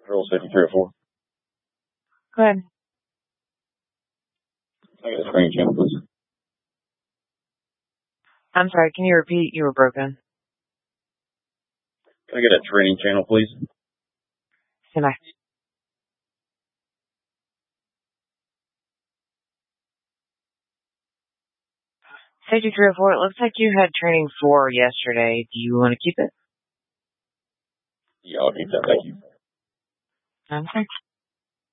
Patrol Safety 304. Go ahead. I got a training channel, please. I'm sorry, can you repeat? You were broken. Can I get a training channel, please? Stand by. Safety 304, it looks like you had training 4 yesterday. Do you want to keep it? Yeah, I'll keep that. Thank you. Okay.